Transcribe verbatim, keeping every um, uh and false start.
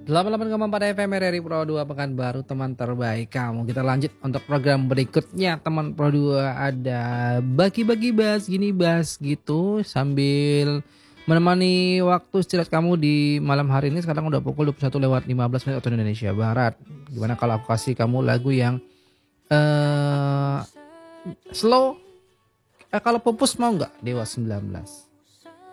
delapan puluh delapan koma empat F M R R I Pro dua Pekanbaru, teman terbaik kamu. Kita lanjut untuk program berikutnya teman Pro dua, ada bagi-bagi bahas gini bahas gitu sambil menemani waktu istirahat kamu di malam hari ini. Sekarang udah pukul dua puluh satu lewat lima belas menit waktu Indonesia Barat. Gimana kalau aku kasih kamu lagu yang uh, slow? Eh, kalau pupus mau nggak? Dewa sembilan belas.